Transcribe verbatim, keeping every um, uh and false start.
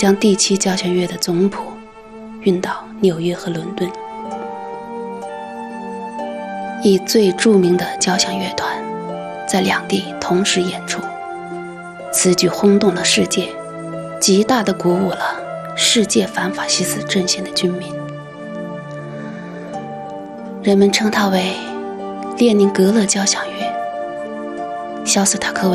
将第七交响乐的总谱运到纽约和伦敦，以最著名的交响乐团在两地同时演出。此举轰动了世界，极大地鼓舞了世界反法西斯阵线的军民。人们称它为列宁格勒交响乐。肖斯塔科维